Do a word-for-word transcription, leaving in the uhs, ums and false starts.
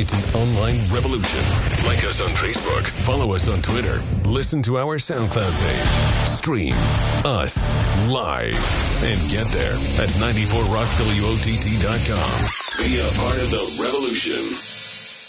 It's an online revolution. Like us on Facebook. Follow us on Twitter. Listen to our SoundCloud page. Stream us live. And get there at ninety-four rock W O T T dot com. Be a part of the revolution.